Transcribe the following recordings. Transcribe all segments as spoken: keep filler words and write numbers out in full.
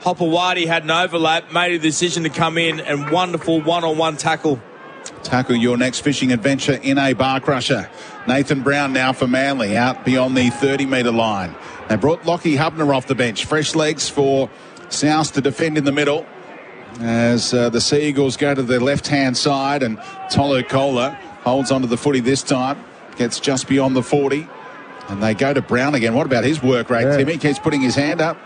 Hopewadi had an overlap, made a decision to come in, and wonderful one-on-one tackle. Tackle your next fishing adventure in a bar crusher. Nathan Brown now for Manly, out beyond the thirty metre line. They brought Lockie Hubner off the bench. Fresh legs for South to defend in the middle as uh, the Sea Eagles go to the left-hand side, and Tolu Kola holds onto the footy this time. Gets just beyond the forty. And they go to Brown again. What about his work rate, yeah. Timmy? Keeps putting his hand up.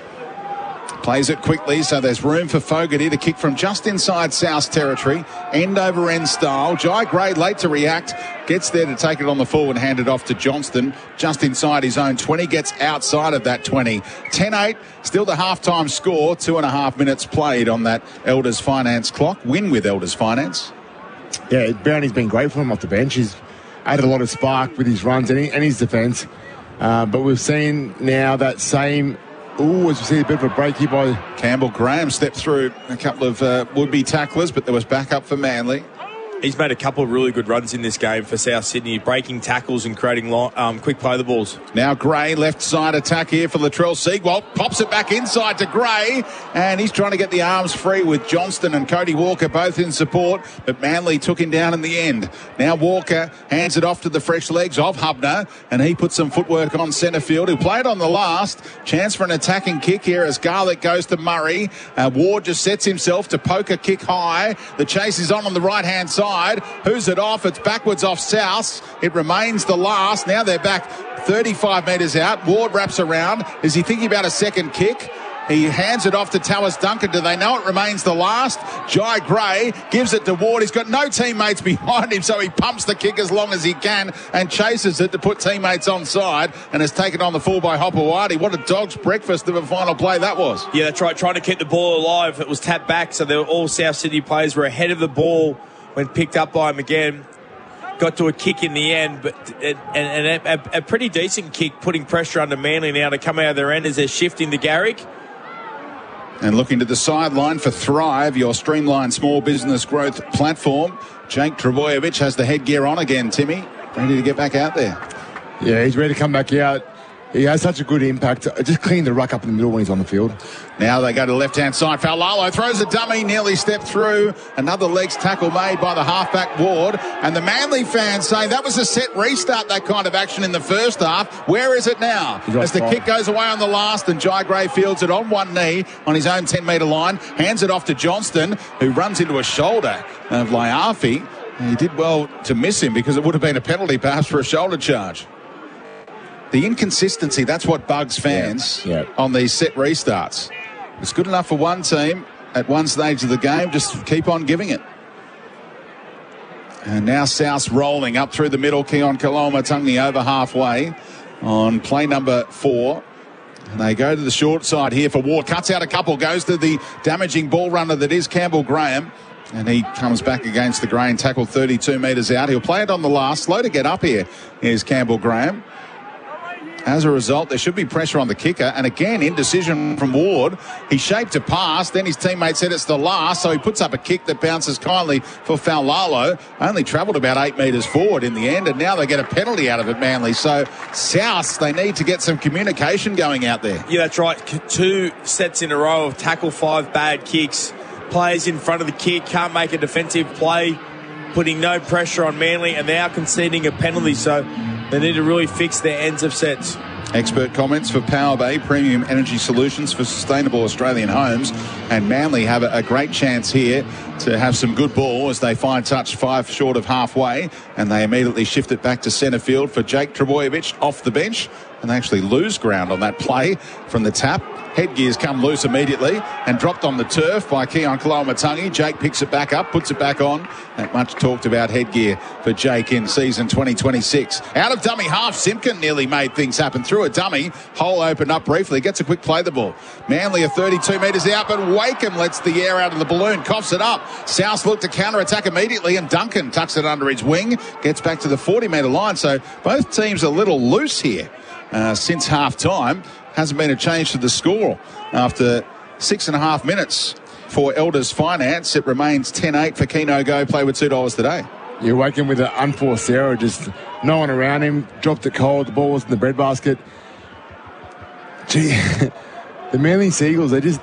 Plays it quickly, so there's room for Fogarty to kick from just inside South territory. End over end style. Jai Gray late to react. Gets there to take it on the full and hand it off to Johnston. Just inside his own twenty. Gets outside of that twenty. ten eight. Still the halftime score. Two and a half minutes played on that Elders Finance clock. Win with Elders Finance. Yeah, Brownie's been great for him off the bench. He's added a lot of spark with his runs and, he, and his defence. Uh, but we've seen now that same... Ooh, as we see a bit of a break here by... Campbell Graham stepped through a couple of uh, would-be tacklers, but there was backup for Manly. He's made a couple of really good runs in this game for South Sydney, breaking tackles and creating long, um, quick play the balls. Now Gray, left side attack here for Latrell Seagwalt. Pops it back inside to Gray, and he's trying to get the arms free with Johnston and Cody Walker both in support, but Manly took him down in the end. Now Walker hands it off to the fresh legs of Hubner, and he puts some footwork on centre field. He'll play it on the last. Chance for an attacking kick here as Garlick goes to Murray. Uh, Ward just sets himself to poke a kick high. The chase is on on the right-hand side. Who's it off? It's backwards off South. It remains the last. Now they're back thirty-five metres out. Ward wraps around. Is he thinking about a second kick? He hands it off to Towers Duncan. Do they know it remains the last? Jai Gray gives it to Ward. He's got no teammates behind him, so he pumps the kick as long as he can and chases it to put teammates onside, and has taken on the full by Hopewadi. What a dog's breakfast of a final play that was. Yeah, that's right. Trying to keep the ball alive. It was tapped back, so they were all South Sydney players were ahead of the ball when picked up by him again. Got to a kick in the end, but and, and a, a pretty decent kick, putting pressure under Manly now to come out of their end as they're shifting to Garrick. And looking to the sideline for Thrive, your streamlined small business growth platform. Jake Trebojevic has the headgear on again, Timmy. Ready to get back out there. Yeah, he's ready to come back out. He has such a good impact. Just clean the ruck up in the middle when he's on the field. Now they go to the left-hand side. Faulalo throws a dummy, nearly stepped through. Another legs tackle made by the halfback Ward. And the Manly fans say that was a set restart, that kind of action in the first half. Where is it now? As the kick goes away on the last, and Jai Gray fields it on one knee on his own ten-metre line. Hands it off to Johnston, who runs into a shoulder of Laiafi. He did well to miss him because it would have been a penalty perhaps for a shoulder charge. The inconsistency, that's what bugs fans yeah, yeah. on these set restarts. It's good enough for one team at one stage of the game. Just keep on giving it. And now South's rolling up through the middle. Keon Kaloma-Tungi over halfway on play number four. And they go to the short side here for Ward. Cuts out a couple, goes to the damaging ball runner that is Campbell Graham. And he comes back against the grain, tackle thirty-two metres out. He'll play it on the last. Slow to get up here is Campbell Graham. As a result, there should be pressure on the kicker. And again, indecision from Ward. He shaped a pass. Then his teammate said it's the last. So he puts up a kick that bounces kindly for Faulalo. Only travelled about eight metres forward in the end. And now they get a penalty out of it, Manly. So South, they need to get some communication going out there. Yeah, that's right. Two sets in a row of tackle five bad kicks. Players in front of the kick can't make a defensive play, putting no pressure on Manly, and they are conceding a penalty. So they need to really fix their ends of sets. Expert comments for Power Bay, premium energy solutions for sustainable Australian homes. And Manly have a, a great chance here to have some good ball as they find touch five short of halfway. And they immediately shift it back to centre field for Jake Trebojevic off the bench. And they actually lose ground on that play from the tap. Headgear's come loose immediately and dropped on the turf by Keon Kaloma-Tungi. Jake picks it back up, puts it back on. That much talked about headgear for Jake in season twenty twenty-six. Out of dummy half, Simpkin nearly made things happen. Through a dummy, hole opened up briefly, gets a quick play the ball. Manly are thirty-two metres out, but Wakeham lets the air out of the balloon, coughs it up. South look to counter-attack immediately, and Duncan tucks it under his wing, gets back to the forty-metre line. So both teams a little loose here uh, since half-time. Hasn't been a change to the score after six and a half minutes for Elders Finance. It remains ten eight for Keno Go. Play with two dollars today. You're waking with an unforced error, just no one around him, dropped it cold, the ball was in the breadbasket. Gee, the Manly Seagulls, they just